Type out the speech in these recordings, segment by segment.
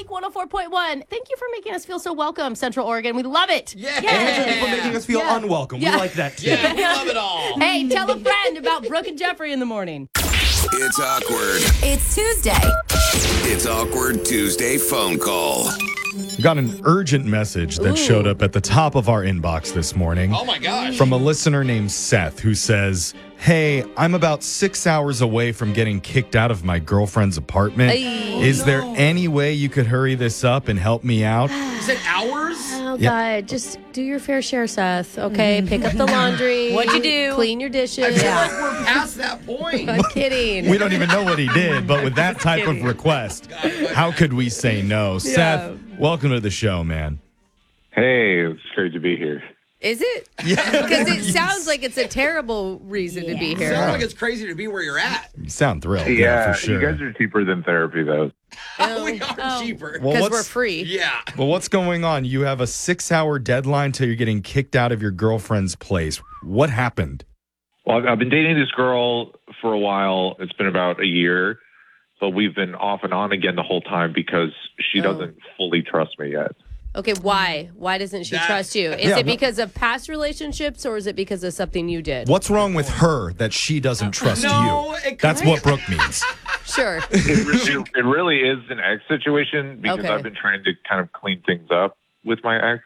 Peak 104.1. Thank you for making us feel so welcome, Central Oregon. We love it. Yeah. And for making us feel unwelcome. Yeah. We like that too. Yeah, we love it all. Hey, tell a friend about Brooke and Jeffrey in the morning. It's awkward. It's Tuesday. It's Awkward Tuesday phone call. We got an urgent message that showed up at the top of our inbox this morning. Oh my gosh. From a listener named Seth who says, "Hey, I'm about 6 hours away from getting kicked out of my girlfriend's apartment. Is there any way you could hurry this up and help me out?" Is it hours? Oh, Yeah. God. Just do your fair share, Seth. Okay, pick up the laundry. What'd you do? Clean your dishes. I feel like we're past that point. I'm kidding. We don't even know what he did, but with that type of request, how could we say no? Seth, welcome to the show, man. Hey, it's great to be here. Is it? Yeah. Because it sounds like it's a terrible reason to be here. Sounds like it's crazy to be where you're at. You sound thrilled. Yeah, for sure. you guys are cheaper than therapy, though. We are cheaper. Well, Because we're what's- free. Yeah. Well, what's going on? You have a 6-hour deadline till you're getting kicked out of your girlfriend's place. What happened? Well, I've been dating this girl for a while. It's been about a year, but we've been off and on again the whole time because she doesn't fully trust me yet. Okay, why? Why doesn't she That- trust you? Is it because of past relationships or is it because of something you did? What's wrong with her that she doesn't trust No, you? it That's could- what Brooke means. Sure. It really is an ex situation because Okay. I've been trying to kind of clean things up with my ex.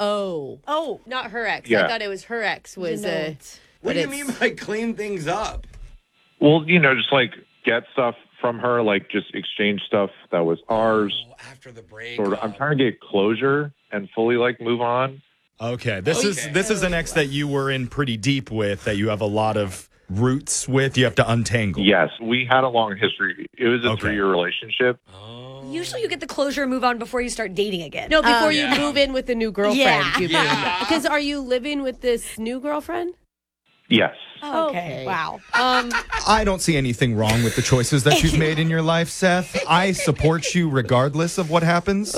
Oh, not her ex. I Yeah. thought it was her ex was What but do you it's- mean by clean things up? Well, just like get stuff from her, like just exchange stuff that was ours. Oh, after the break. Sort of. I'm trying to get closure and fully like move on. Okay, this is an ex that you were in pretty deep with, that you have a lot of roots with. You have to untangle. Yes, we had a long history. It was a Okay. 3-year relationship. Usually you get the closure and move on before you start dating again. No, before Yeah. you move in with the new girlfriend. Yeah. Yeah. Because are you living with this new girlfriend? Yes. Okay. Wow. I don't see anything wrong with the choices that you've made in your life, Seth. I support you regardless of what happens.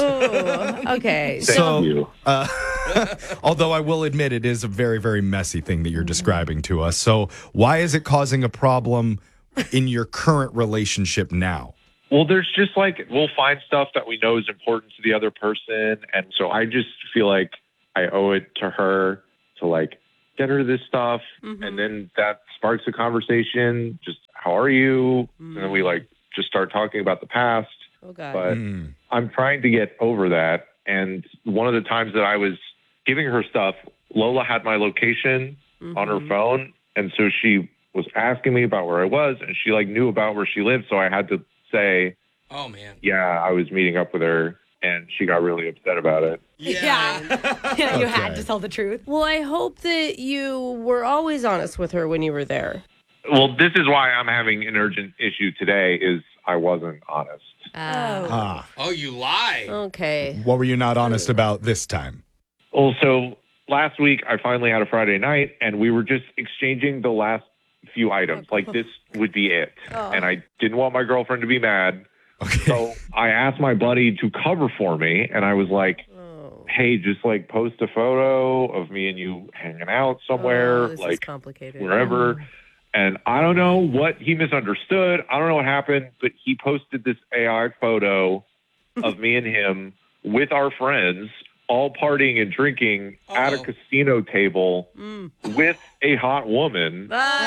Okay. Thank So- you. Although I will admit it is a very, very messy thing that you're describing to us. So why is it causing a problem in your current relationship now? Well, there's just like, we'll find stuff that we know is important to the other person. And so I just feel like I owe it to her to like get her this stuff. And then that sparks a conversation. Just, how are you? And then we like just start talking about the past. Oh, God. But I'm trying to get over that. And one of the times that I was giving her stuff, Lola had my location on her phone. And so she was asking me about where I was, and she like knew about where she lived. So I had to say, Oh, man. yeah, I was meeting up with her, and she got really upset about it. Yeah. Yeah, you had Okay. to tell the truth. Well, I hope that you were always honest with her when you were there. Well, this is why I'm having an urgent issue today is I wasn't honest. Ah, Oh, you lie. Okay. what were you not honest about this time? Also, last week I finally had a Friday night, and we were just exchanging the last few items. Like this would be it. And I didn't want my girlfriend to be mad. Okay. So I asked my buddy to cover for me, and I was like, Oh. hey, just like post a photo of me and you hanging out somewhere, Oh, this is like complicated. wherever. And I don't know what he misunderstood. I don't know what happened, but he posted this AI photo of me and him with our friends all partying and drinking at a casino table with a hot woman.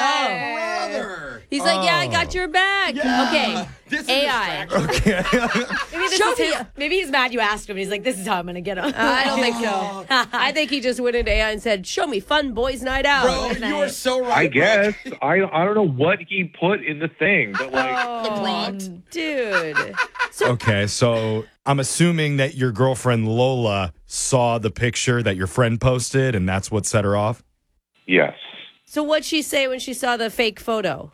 Brother. He's like, yeah, I got your back. Okay. This is AI. Maybe, this is his, maybe he's mad you asked him. He's like, this is how I'm going to get him. I don't think so. I think he just went into AI and said, show me fun boys night out. Bro, you are so right. I guess. Brooke. I don't know what he put in the thing, but like The prompt. Dude. Okay, so I'm assuming that your girlfriend Lola saw the picture that your friend posted, and that's what set her off? yes. So what'd she say when she saw the fake photo?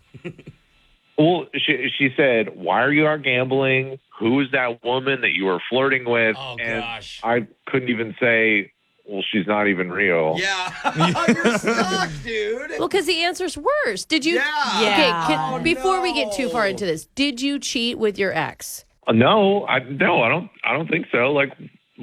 Well, she said, why are you out gambling? Who is that woman that you were flirting with? Oh, and gosh. I couldn't even say, well, she's not even real. Yeah. You're stuck, dude. Well, because the answer's worse. Did you? Yeah. Yeah. Okay, before we get too far into this, did you cheat with your ex? No, I don't think so. Like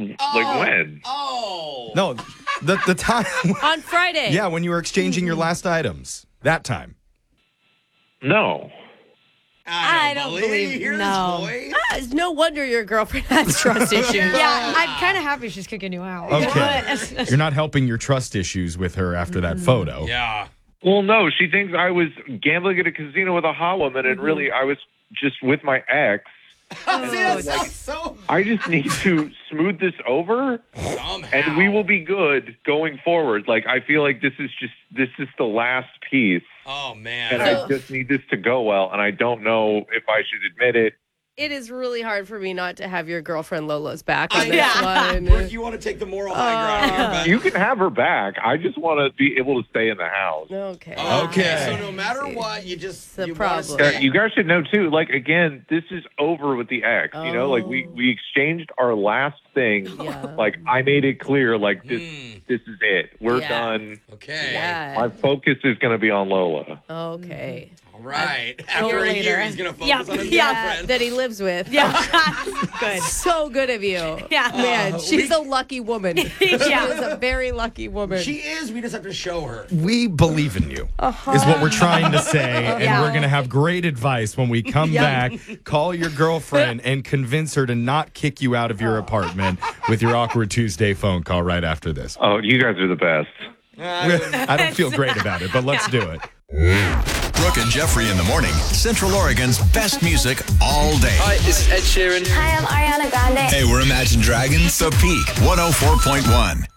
when? Oh. No, the time. On Friday. Yeah, when you were exchanging your last items. That time. No. I don't believe- You hear no. this voice? It's no wonder your girlfriend has trust issues. Yeah, I'm kind of happy she's kicking you out. Okay. You're not helping your trust issues with her after that photo. Yeah. Well, no, she thinks I was gambling at a casino with a hot woman, and really I was just with my ex. See, that sounds so I just need to smooth this over, somehow. and we will be good going forward. Like, I feel like this is the last piece, Oh, man. and I just need this to go well, and I don't know if I should admit it. It is really hard for me not to have your girlfriend Lola's back on I this know. one. You want to take the moral high ground here, but You can have her back. I just want to be able to stay in the house. Okay. Okay. So no matter what, you just the you wanna problem. Yeah, stay. you guys should know too. Like, again, this is over with the ex. You know, like we exchanged our last thing. Yeah. Like, I made it clear. Like, this is it. We're Yeah. done. Okay. Yeah. My focus is going to be on Lola. Okay. All right. you After a year, later. he's going to focus Yeah. on his Yeah. girlfriend. That he lives with. Yeah, good. So good of you. Yeah. Man, she's a lucky woman. She is a very lucky woman. She is. We just have to show her. We believe in you, is what we're trying to say. And Yeah. we're going to have great advice when we come back. Call your girlfriend and convince her to not kick you out of your apartment with your Awkward Tuesday phone call right after this. Oh, you guys are the best. I don't feel great about it, but let's do it. Brooke and Jeffrey in the morning. Central Oregon's best music all day. Hi, this is Ed Sheeran. Hi, I'm Ariana Grande. Hey, we're Imagine Dragons. The Peak 104.1.